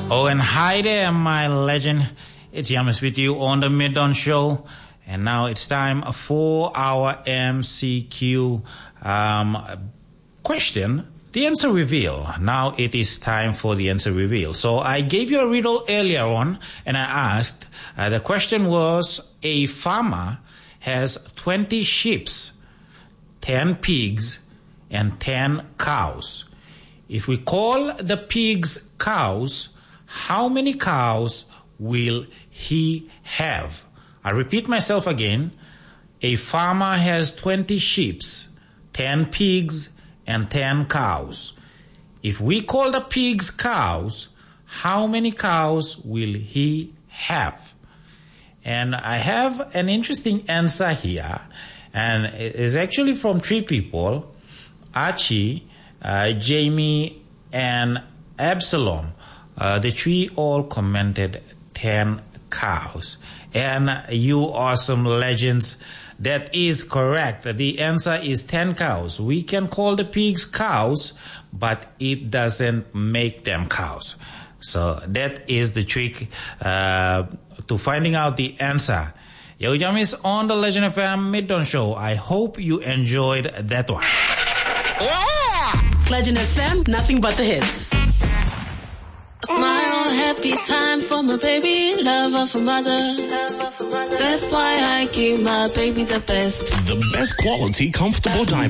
Oh, and hi there, my legend. It's Yamis with you on the Mid-On Show. And now it's time for our MCQ question, the answer reveal. Now it is time for the answer reveal. So I gave you a riddle earlier on, and I asked, the question was, a farmer has 20 sheep, 10 pigs, and 10 cows. If we call the pigs cows, how many cows will he have? I repeat myself again. A farmer has 20 sheep, 10 pigs, and 10 cows. If we call the pigs cows, how many cows will he have? And I have an interesting answer here, and it is actually from three people, Archie, Jamie, and Absalom. The three all commented 10 cows. And you awesome legends, that is correct. The answer is 10 cows. We can call the pigs cows, but it doesn't make them cows. So that is the trick to finding out the answer. Yo, Jamis on the Legend FM Mid-On Show. I hope you enjoyed that one. Yeah! Legend FM, nothing but the hits. Smile, happy time for my baby, love of a mother. That's why I give my baby the best. The best quality, comfortable diapers.